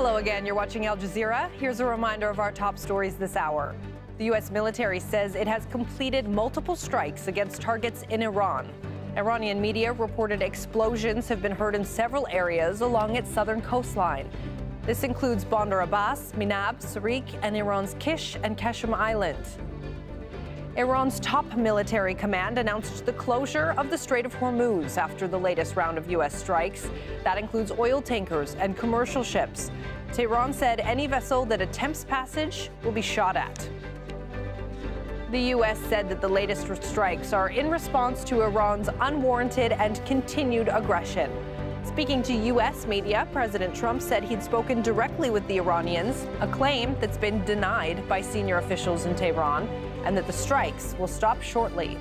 Hello again, you're watching Al Jazeera. Here's a reminder of our top stories this hour. The U.S. military says it has completed multiple strikes against targets in Iran. Iranian media reported explosions have been heard in several areas along its southern coastline. This includes Bandar Abbas, Minab, Sarik, and Iran's Kish and Qashem Island. Iran's top military command announced the closure of the Strait of Hormuz after the latest round of U.S. strikes. That includes oil tankers and commercial ships. Tehran said any vessel that attempts passage will be shot at. The U.S. said that the latest strikes are in response to Iran's unwarranted and continued aggression. Speaking to U.S. media, President Trump said he'd spoken directly with the Iranians, a claim that's been denied by senior officials in Tehran, and that the strikes will stop shortly.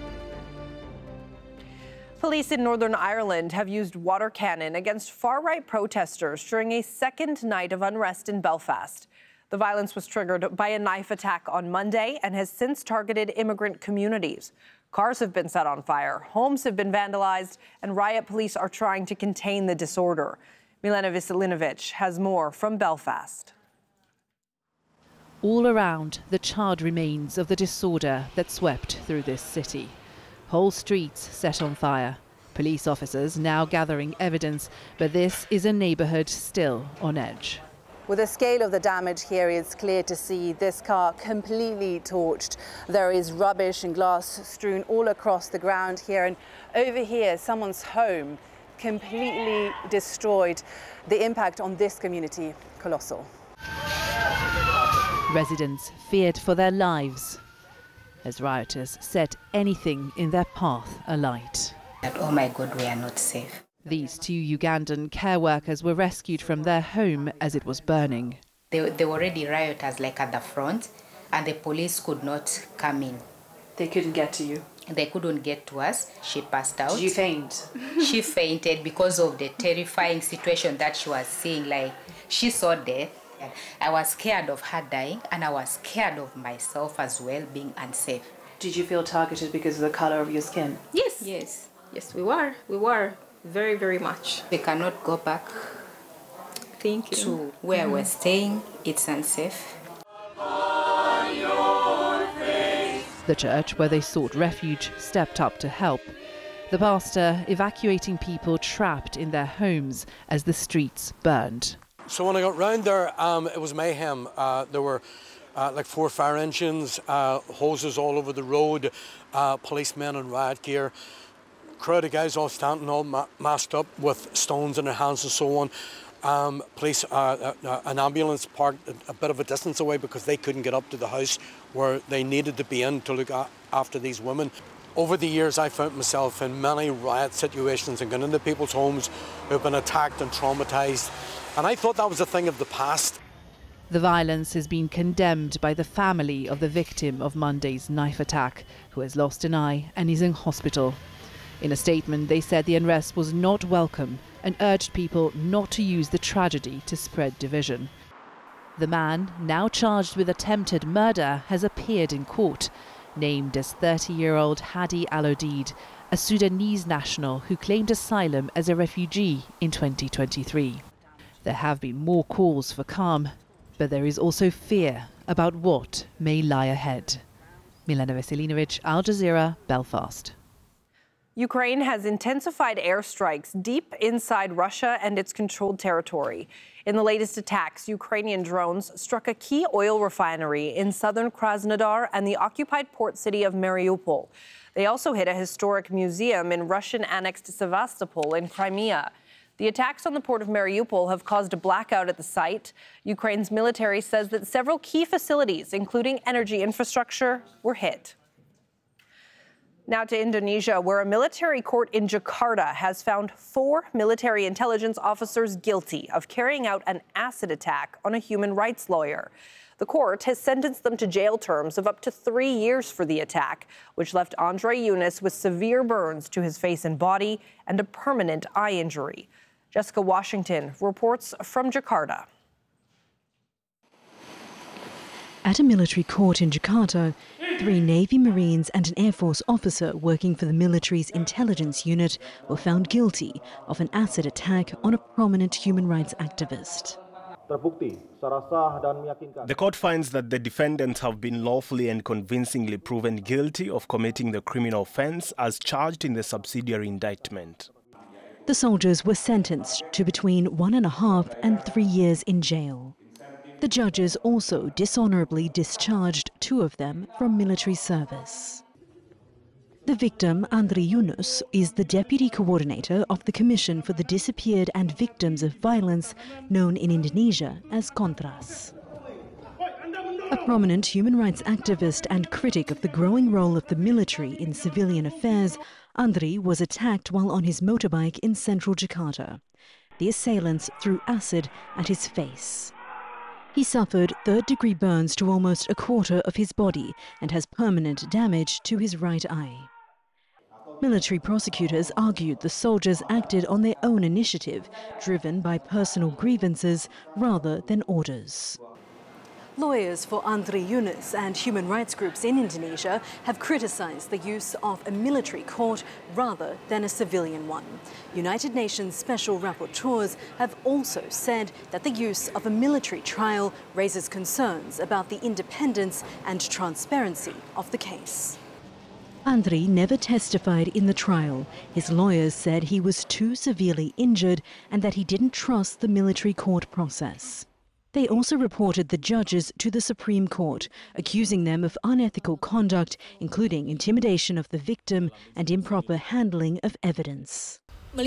Police in Northern Ireland have used water cannon against far-right protesters during a second night of unrest in Belfast. The violence was triggered by a knife attack on Monday and has since targeted immigrant communities. Cars have been set on fire, homes have been vandalized, and riot police are trying to contain the disorder. Milena Veselinovic has more from Belfast. All around, the charred remains of the disorder that swept through this city. Whole streets set on fire. Police officers now gathering evidence, but this is a neighbourhood still on edge. With the scale of the damage here, it's clear to see this car completely torched. There is rubbish and glass strewn all across the ground here, and over here, someone's home completely destroyed. The impact on this community, colossal. Residents feared for their lives as rioters set anything in their path alight. Oh my God, we are not safe. These two Ugandan care workers were rescued from their home as it was burning. There were already rioters like at the front, and the police could not come in. They couldn't get to you? They couldn't get to us. She passed out. Did you faint? She fainted because of the terrifying situation that she was seeing. Like, she saw death. I was scared of her dying, and I was scared of myself as well, being unsafe. Did you feel targeted because of the color of your skin? Yes. Yes, we were. We were. Very, very much. We cannot go back to where we're staying. It's unsafe. The church where they sought refuge stepped up to help. The pastor evacuating people trapped in their homes as the streets burned. So when I got round there, it was mayhem. There were like 4 fire engines, hoses all over the road, policemen in riot gear. Crowd of guys all standing, all masked up with stones in their hands and so on. Police, an ambulance parked a bit of a distance away because they couldn't get up to the house where they needed to be in to look after these women. Over the years, I found myself in many riot situations and gone into people's homes who've been attacked and traumatised. And I thought that was a thing of the past. The violence has been condemned by the family of the victim of Monday's knife attack, who has lost an eye and is in hospital. In a statement, they said the unrest was not welcome and urged people not to use the tragedy to spread division. The man, now charged with attempted murder, has appeared in court, named as 30-year-old Hadi Al-Odid, a Sudanese national who claimed asylum as a refugee in 2023. There have been more calls for calm, but there is also fear about what may lie ahead. Milena Veselinovic, Al Jazeera, Belfast. Ukraine has intensified airstrikes deep inside Russia and its controlled territory. In the latest attacks, Ukrainian drones struck a key oil refinery in southern Krasnodar and the occupied port city of Mariupol. They also hit a historic museum in Russian-annexed Sevastopol in Crimea. The attacks on the port of Mariupol have caused a blackout at the site. Ukraine's military says that several key facilities, including energy infrastructure, were hit. Now to Indonesia, where a military court in Jakarta has found 4 military intelligence officers guilty of carrying out an acid attack on a human rights lawyer. The court has sentenced them to jail terms of up to 3 years for the attack, which left Andre Yunus with severe burns to his face and body and a permanent eye injury. Jessica Washington reports from Jakarta. At a military court in Jakarta, 3 Navy Marines and an Air Force officer working for the military's intelligence unit were found guilty of an acid attack on a prominent human rights activist. The court finds that the defendants have been lawfully and convincingly proven guilty of committing the criminal offence as charged in the subsidiary indictment. The soldiers were sentenced to between 1.5 and 3 years in jail. The judges also dishonourably discharged 2 of them from military service. The victim, Andri Yunus, is the deputy coordinator of the Commission for the Disappeared and Victims of Violence, known in Indonesia as Kontras. A prominent human rights activist and critic of the growing role of the military in civilian affairs, Andri was attacked while on his motorbike in central Jakarta. The assailants threw acid at his face. He suffered third-degree burns to almost 1/4 of his body and has permanent damage to his right eye. Military prosecutors argued the soldiers acted on their own initiative, driven by personal grievances rather than orders. Lawyers for Andri Yunus and human rights groups in Indonesia have criticised the use of a military court rather than a civilian one. United Nations special rapporteurs have also said that the use of a military trial raises concerns about the independence and transparency of the case. Andri never testified in the trial. His lawyers said he was too severely injured and that he didn't trust the military court process. They also reported the judges to the Supreme Court, accusing them of unethical conduct, including intimidation of the victim and improper handling of evidence.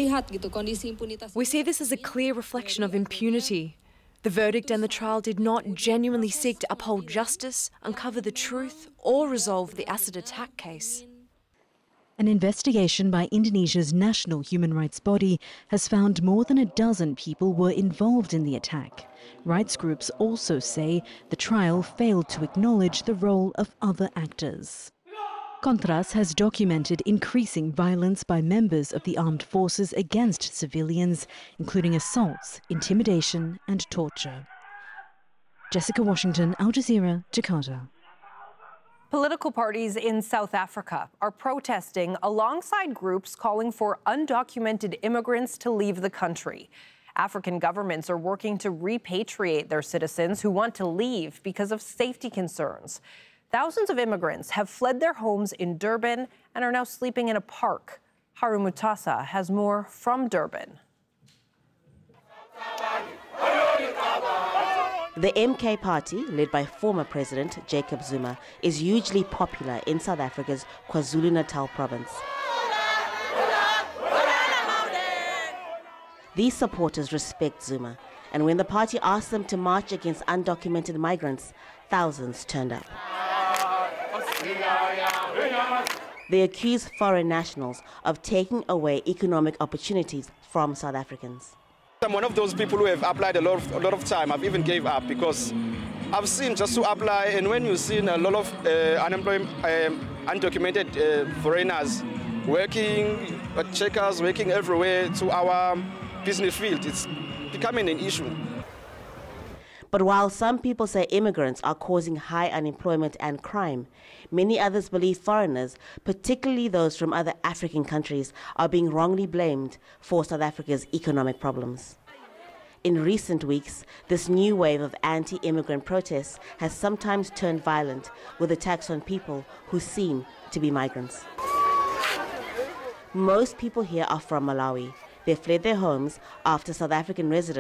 We see this as a clear reflection of impunity. The verdict and the trial did not genuinely seek to uphold justice, uncover the truth, or resolve the acid attack case. An investigation by Indonesia's national human rights body has found more than 12 people were involved in the attack. Rights groups also say the trial failed to acknowledge the role of other actors. Kontras has documented increasing violence by members of the armed forces against civilians, including assaults, intimidation and torture. Jessica Washington, Al Jazeera, Jakarta. Political parties in South Africa are protesting alongside groups calling for undocumented immigrants to leave the country. African governments are working to repatriate their citizens who want to leave because of safety concerns. Thousands of immigrants have fled their homes in Durban and are now sleeping in a park. Haru Mutasa has more from Durban. The MK party, led by former President Jacob Zuma, is hugely popular in South Africa's KwaZulu-Natal province. These supporters respect Zuma, and when the party asked them to march against undocumented migrants, thousands turned up. They accuse foreign nationals of taking away economic opportunities from South Africans. I'm one of those people who have applied a lot of time. I've even gave up because I've seen just to apply, and when you've seen a lot of undocumented foreigners working, checkers working everywhere to our business field, it's becoming an issue. But while some people say immigrants are causing high unemployment and crime, many others believe foreigners, particularly those from other African countries, are being wrongly blamed for South Africa's economic problems. In recent weeks, this new wave of anti-immigrant protests has sometimes turned violent, with attacks on people who seem to be migrants. Most people here are from Malawi. They fled their homes after South African residents